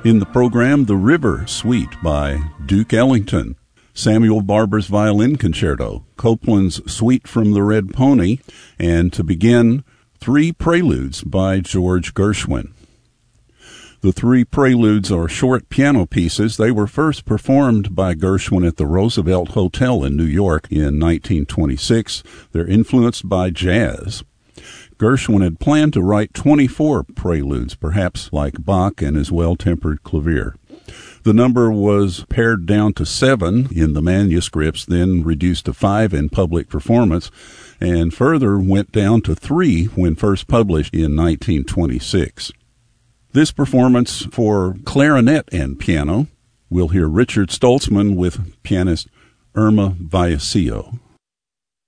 In the program, The River Suite by Duke Ellington, Samuel Barber's Violin Concerto, Copland's Suite from the Red Pony, and to begin, 3 Preludes by George Gershwin. The 3 preludes are short piano pieces. They were first performed by Gershwin at the Roosevelt Hotel in New York in 1926. They're influenced by jazz. Gershwin had planned to write 24 preludes, perhaps like Bach and his Well-Tempered Clavier. The number was pared down to 7 in the manuscripts, then reduced to 5 in public performance, and further went down to 3 when first published in 1926. This performance for clarinet and piano, we'll hear Richard Stoltzman with pianist Irma Vallecillo.